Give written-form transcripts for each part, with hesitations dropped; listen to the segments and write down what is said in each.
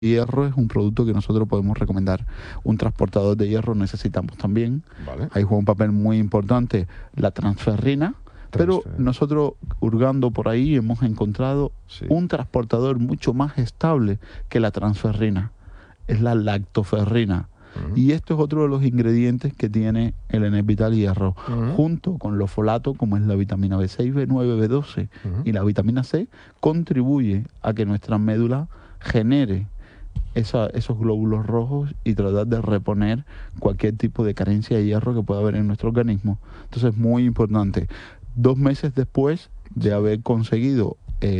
Hierro es un producto que nosotros podemos recomendar. Un transportador de hierro necesitamos también. Vale. Ahí juega un papel muy importante la transferrina. Pero nosotros, hurgando por ahí, hemos encontrado un transportador mucho más estable que la transferrina. Es la lactoferrina. Y esto es otro de los ingredientes que tiene el Enesvital Hierro, junto con los folatos, como es la vitamina B6, B9, B12 y la vitamina C, contribuye a que nuestra médula genere esos glóbulos rojos y tratar de reponer cualquier tipo de carencia de hierro que pueda haber en nuestro organismo. Entonces es muy importante. 2 meses después de haber conseguido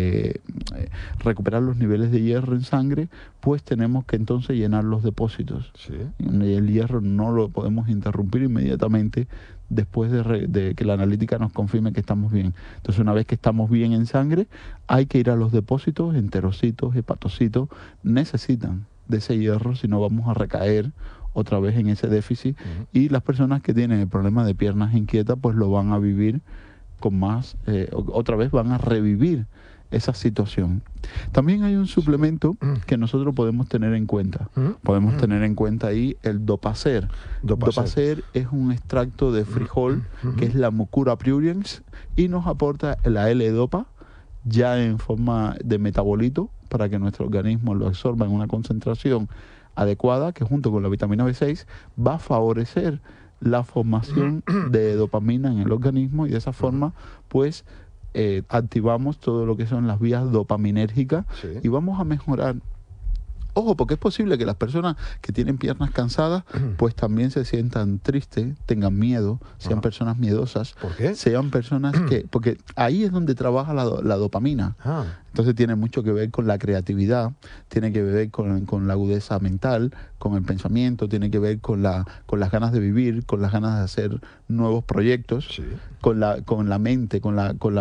recuperar los niveles de hierro en sangre, pues tenemos que entonces llenar los depósitos. El hierro no lo podemos interrumpir inmediatamente después de que la analítica nos confirme que estamos bien. Entonces, una vez que estamos bien en sangre, hay que ir a los depósitos, enterocitos, hepatocitos, necesitan de ese hierro, si no vamos a recaer otra vez en ese déficit. Y las personas que tienen el problema de piernas inquietas, pues lo van a vivir con más, otra vez van a revivir esa situación. También hay un suplemento que nosotros podemos tener en cuenta. Podemos tener en cuenta ahí el Dopacer. Dopacer es un extracto de frijol, que es la Mucura pruriens, y nos aporta la L-Dopa ya en forma de metabolito para que nuestro organismo lo absorba en una concentración adecuada, que junto con la vitamina B6 va a favorecer la formación de dopamina en el organismo, y de esa forma pues activamos todo lo que son las vías dopaminérgicas y vamos a mejorar. Ojo, porque es posible que las personas que tienen piernas cansadas pues también se sientan tristes, tengan miedo, sean personas miedosas. ¿Por qué? Sean personas que... Porque ahí es donde trabaja la dopamina. Entonces tiene mucho que ver con la creatividad, tiene que ver con la agudeza mental, con el pensamiento, tiene que ver con las ganas de vivir, con las ganas de hacer nuevos proyectos, con la mente, con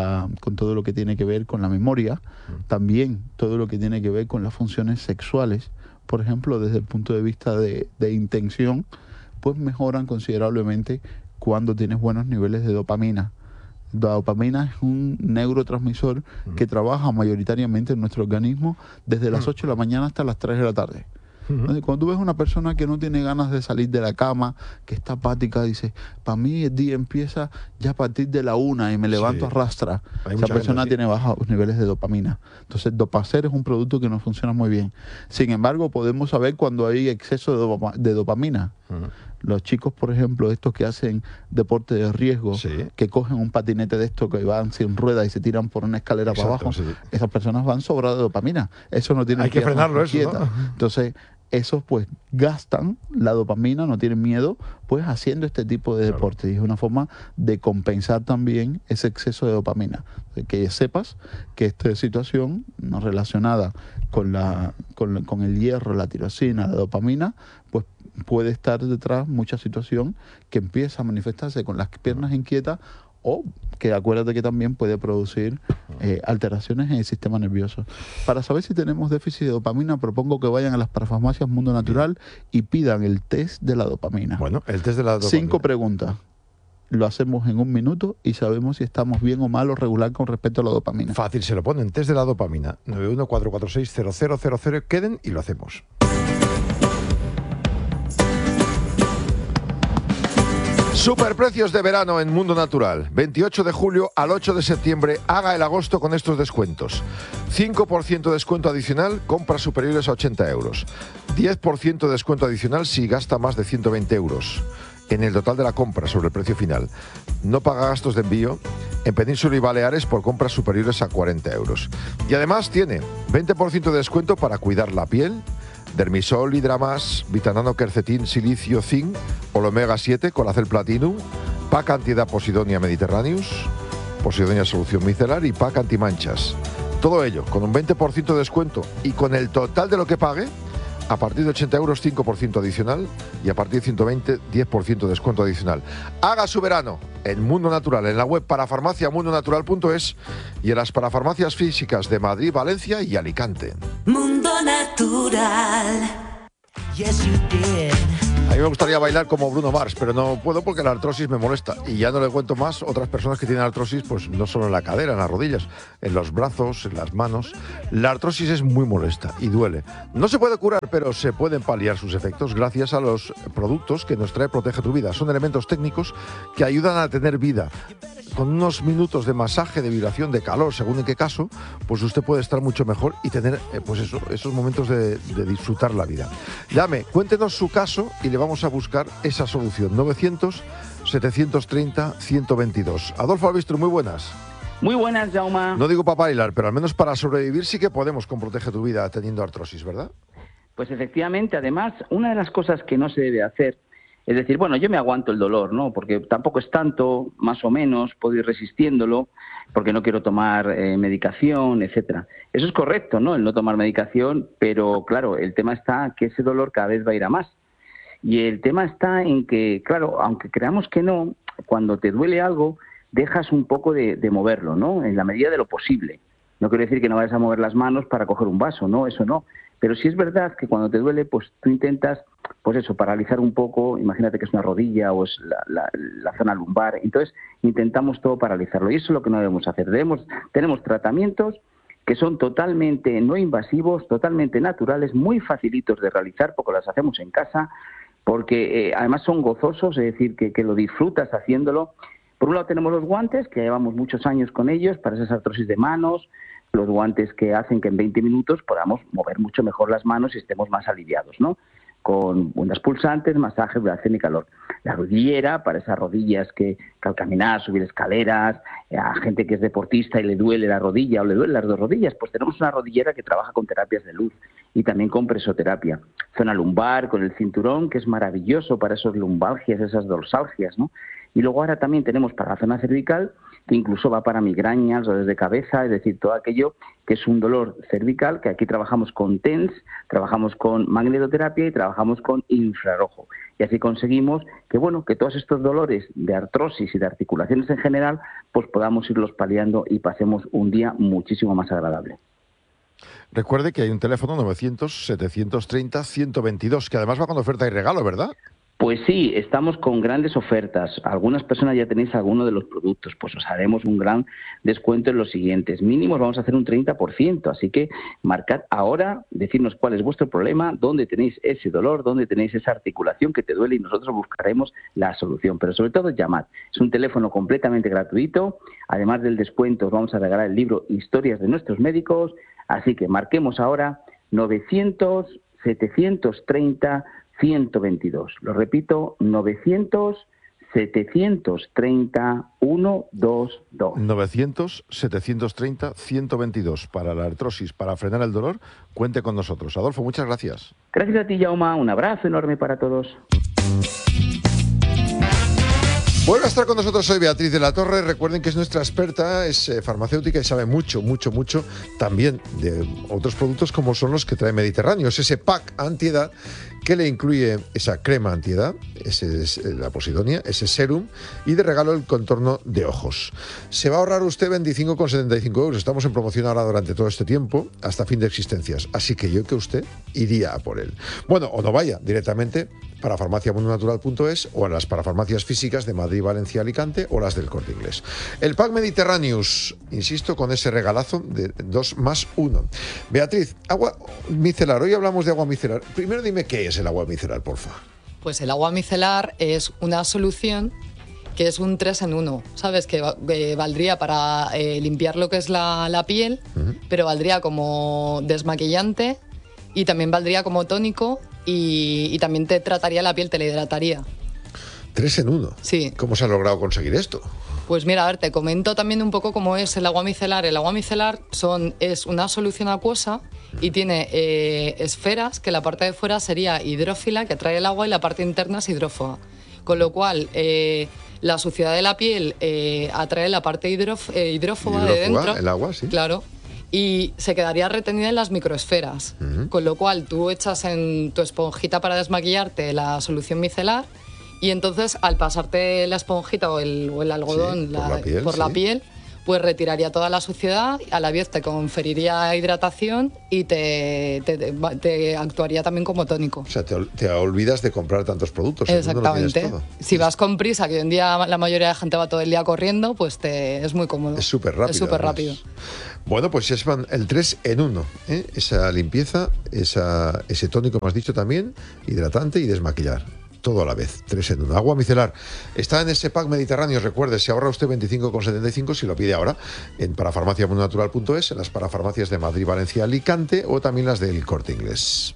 todo lo que tiene que ver con la memoria, también todo lo que tiene que ver con las funciones sexuales, por ejemplo, desde el punto de vista de intención, pues mejoran considerablemente cuando tienes buenos niveles de dopamina. La dopamina es un neurotransmisor que trabaja mayoritariamente en nuestro organismo desde las 8 de la mañana hasta las 3 de la tarde. Entonces, cuando tú ves una persona que no tiene ganas de salir de la cama, que está apática, dice, para mí el día empieza ya a partir de la 1 y me levanto a rastra. Esa persona tiene bajos niveles de dopamina. Entonces, Dopacer es un producto que nos funciona muy bien. Sin embargo, podemos saber cuando hay exceso de dopamina. Los chicos, por ejemplo, estos que hacen deporte de riesgo, que cogen un patinete de estos que van sin ruedas y se tiran por una escalera para abajo, esas personas van sobradas de dopamina. Eso no tiene... Hay que frenarlo eso, ¿no? Entonces, esos pues gastan la dopamina, no tienen miedo, pues haciendo este tipo de deporte. Y es una forma de compensar también ese exceso de dopamina. Que sepas que esta situación no relacionada con el hierro, la tirosina, la dopamina, pues puede estar detrás mucha situación que empieza a manifestarse con las piernas inquietas, o que acuérdate que también puede producir alteraciones en el sistema nervioso. Para saber si tenemos déficit de dopamina, propongo que vayan a las parafarmacias Mundo Natural y pidan el test de la dopamina. Bueno, el test de la dopamina. 5 preguntas. Lo hacemos en 1 minuto y sabemos si estamos bien o mal o regular con respecto a la dopamina. Fácil, se lo ponen, test de la dopamina. 914460000, queden y lo hacemos. Superprecios de verano en Mundo Natural. 28 de julio al 8 de septiembre. Haga el agosto con estos descuentos. 5% de descuento adicional, compras superiores a 80 euros. 10% de descuento adicional si gasta más de 120 euros en el total de la compra sobre el precio final. No paga gastos de envío en Península y Baleares por compras superiores a 40 euros. Y además tiene 20% de descuento para cuidar la piel, Dermisol, Hidramas, Vitanano, Quercetin, Silicio, Zinc, Omega 7, Colacel Platinum, Pack Antiedad Posidonia Mediterraneus, Posidonia Solución Micelar y Pack Antimanchas. Todo ello con un 20% de descuento y con el total de lo que pague, a partir de 80 euros 5% adicional y a partir de 120 10% de descuento adicional. Haga su verano en Mundo Natural, en la web parafarmaciamundonatural.es y en las parafarmacias físicas de Madrid, Valencia y Alicante. Mundo Natural. Yes, you did. A mí me gustaría bailar como Bruno Mars, pero no puedo porque la artrosis me molesta. Y ya no le cuento más otras personas que tienen artrosis, pues no solo en la cadera, en las rodillas, en los brazos, en las manos. La artrosis es muy molesta y duele. No se puede curar, pero se pueden paliar sus efectos gracias a los productos que nos trae Protege tu Vida. Son elementos técnicos que ayudan a tener vida. Con unos minutos de masaje, de vibración, de calor, según en qué caso, pues usted puede estar mucho mejor y tener esos momentos de disfrutar la vida. Llame, cuéntenos su caso y le vamos a buscar esa solución. 900-730-122. Adolfo Albistro, muy buenas. Muy buenas, Jaume. No digo para bailar, pero al menos para sobrevivir sí que podemos con Protege tu Vida teniendo artrosis, ¿verdad? Pues efectivamente, además, una de las cosas que no se debe hacer es decir, bueno, yo me aguanto el dolor, ¿no? Porque tampoco es tanto, más o menos, puedo ir resistiéndolo, porque no quiero tomar medicación, etcétera. Eso es correcto, ¿no? El no tomar medicación, pero claro, el tema está que ese dolor cada vez va a ir a más. Y el tema está en que, claro, aunque creamos que no, cuando te duele algo, dejas un poco de moverlo, ¿no? En la medida de lo posible. No quiero decir que no vayas a mover las manos para coger un vaso, ¿no? Eso no. Pero sí es verdad que cuando te duele, pues tú intentas, pues eso, paralizar un poco. Imagínate que es una rodilla o es la zona lumbar. Entonces intentamos todo paralizarlo y eso es lo que no debemos hacer. Tenemos tratamientos que son totalmente no invasivos, totalmente naturales, muy facilitos de realizar porque las hacemos en casa, porque además son gozosos, es decir, que lo disfrutas haciéndolo. Por un lado tenemos los guantes, que llevamos muchos años con ellos para esas artrosis de manos, los guantes que hacen que en 20 minutos podamos mover mucho mejor las manos y estemos más aliviados, ¿no? Con ondas pulsantes, masaje, vibración y calor. La rodillera, para esas rodillas que al caminar, subir escaleras, a gente que es deportista y le duele la rodilla o le duelen las dos rodillas, pues tenemos una rodillera que trabaja con terapias de luz y también con presoterapia. Zona lumbar, con el cinturón, que es maravilloso para esas lumbalgias, esas dorsalgias, ¿no? Y luego ahora también tenemos para la zona cervical, que incluso va para migrañas, dolores de cabeza, es decir, todo aquello que es un dolor cervical, que aquí trabajamos con TENS, trabajamos con magnetoterapia y trabajamos con infrarrojo. Y así conseguimos que, bueno, que todos estos dolores de artrosis y de articulaciones en general, pues podamos irlos paliando y pasemos un día muchísimo más agradable. Recuerde que hay un teléfono 900-730-122, que además va con oferta y regalo, ¿verdad? Pues sí, estamos con grandes ofertas. Algunas personas ya tenéis alguno de los productos, pues os haremos un gran descuento en los siguientes. Mínimos vamos a hacer un 30%, así que marcad ahora, decirnos cuál es vuestro problema, dónde tenéis ese dolor, dónde tenéis esa articulación que te duele y nosotros buscaremos la solución. Pero sobre todo llamad. Es un teléfono completamente gratuito. Además del descuento os vamos a regalar el libro Historias de nuestros médicos, así que marquemos ahora 900-730-122. Lo repito, 900-730-122. 900-730-122. Para la artrosis, para frenar el dolor, cuente con nosotros. Adolfo, muchas gracias. Gracias a ti, Jaume. Un abrazo enorme para todos. Vuelve a estar con nosotros hoy Beatriz de la Torre. Recuerden que es nuestra experta, es farmacéutica y sabe mucho también de otros productos como son los que trae Mediterráneo. Es ese pack antiedad que le incluye esa crema antiedad, ese es la posidonia, ese serum y de regalo el contorno de ojos. Se va a ahorrar usted 25,75 euros. Estamos en promoción ahora durante todo este tiempo, hasta fin de existencias. Así que yo que usted iría a por él. Bueno, o no vaya directamente para farmaciamundonatural.es o a las parafarmacias físicas de Madrid, Valencia, Alicante o las del Corte Inglés. El pack Mediterraneous, insisto, con ese regalazo de 2 más 1. Beatriz, agua micelar. Hoy hablamos de agua micelar. Primero dime qué es el agua micelar, porfa. Pues el agua micelar es una solución que es un 3 en 1, ¿sabes? Que valdría para limpiar lo que es la piel, pero valdría como desmaquillante y también valdría como tónico y también te trataría la piel, te la hidrataría. 3 en 1. Sí. ¿Cómo se ha logrado conseguir esto? Pues mira, a ver, te comento también un poco cómo es el agua micelar. El agua micelar es una solución acuosa y tiene esferas, que la parte de fuera sería hidrófila, que atrae el agua, y la parte interna es hidrófoba. Con lo cual, la suciedad de la piel atrae la parte hidrófoba de dentro. El agua, sí. Claro. Y se quedaría retenida en las microesferas. Con lo cual, tú echas en tu esponjita para desmaquillarte la solución micelar. Y entonces, al pasarte la esponjita o el algodón sí, por la piel, pues retiraría toda la suciedad, a la vez te conferiría hidratación y te actuaría también como tónico. O sea, te olvidas de comprar tantos productos. Exactamente. Si vas con prisa, que hoy en día la mayoría de gente va todo el día corriendo, pues es muy cómodo. Es súper rápido. Es súper rápido. Bueno, pues es el 3 en 1, ¿eh? Esa limpieza, ese tónico, me has dicho también, hidratante y desmaquillar. Todo a la vez, 3 en 1. Agua micelar. Está en ese pack Mediterráneo, recuerde, se ahorra usted 25,75 si lo pide ahora en parafarmaciamundonatural.es, en las parafarmacias de Madrid, Valencia, Alicante o también las del Corte Inglés.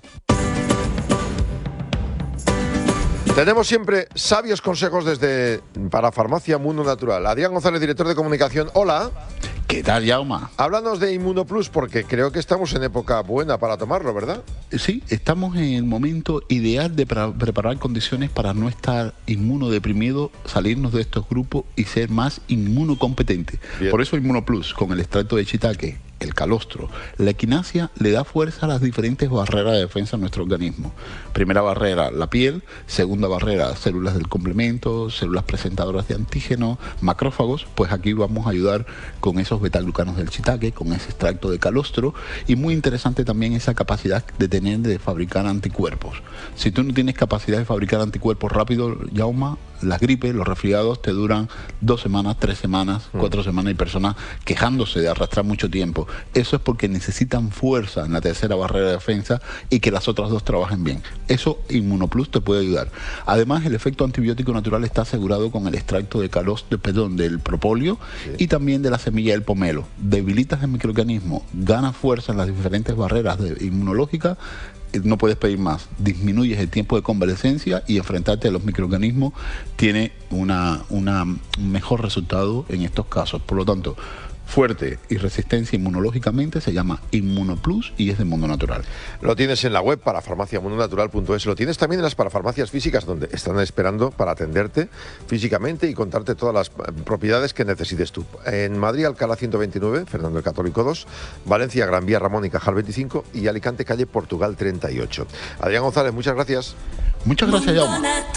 Tenemos siempre sabios consejos desde Parafarmacia Mundo Natural. Adrián González, director de comunicación. Hola. ¿Qué tal, Jaume? Háblanos de Inmunoplus, porque creo que estamos en época buena para tomarlo, ¿verdad? Sí, estamos en el momento ideal de preparar condiciones para no estar inmunodeprimido, salirnos de estos grupos y ser más inmunocompetente. Bien. Por eso Inmunoplus, con el extracto de shiitake, el calostro, la equinacia, le da fuerza a las diferentes barreras de defensa a nuestro organismo. Primera barrera, la piel. Segunda barrera, células del complemento, células presentadoras de antígenos, macrófagos. Pues aquí vamos a ayudar con esos betaglucanos del shiitake, con ese extracto de calostro. Y muy interesante también esa capacidad de fabricar anticuerpos. Si tú no tienes capacidad de fabricar anticuerpos rápido, Jaume, las gripes, los resfriados te duran 2 semanas, 3 semanas, 4 semanas, y personas quejándose de arrastrar mucho tiempo. Eso es porque necesitan fuerza en la tercera barrera de defensa y que las otras 2 trabajen bien. Eso Inmunoplus te puede ayudar. Además, el efecto antibiótico natural está asegurado con el extracto de del propóleo, y también de la semilla del pomelo. Debilitas el microorganismo, ganas fuerza en las diferentes barreras inmunológicas. No puedes pedir más. Disminuyes el tiempo de convalescencia y enfrentarte a los microorganismos tiene un mejor resultado en estos casos. Por lo tanto, fuerte y resistencia inmunológicamente se llama Inmunoplus y es de Mundo Natural. Lo tienes en la web parafarmaciamundonatural.es. Lo tienes también en las parafarmacias físicas, donde están esperando para atenderte físicamente y contarte todas las propiedades que necesites tú. En Madrid, Alcalá 129, Fernando el Católico 2, Valencia, Gran Vía Ramón y Cajal 25 y Alicante, calle Portugal 38. Adrián González, muchas gracias. Muchas gracias, Jaume.